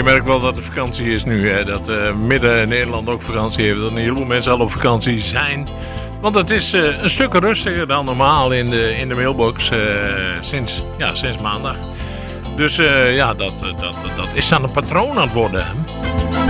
je merkt wel dat het vakantie is nu. Hè? Dat Midden-Nederland ook vakantie heeft. Dat een heleboel mensen al op vakantie zijn. Want het is een stuk rustiger dan normaal in de mailbox sinds maandag. Dus dat is dan een patroon aan het worden. Hè?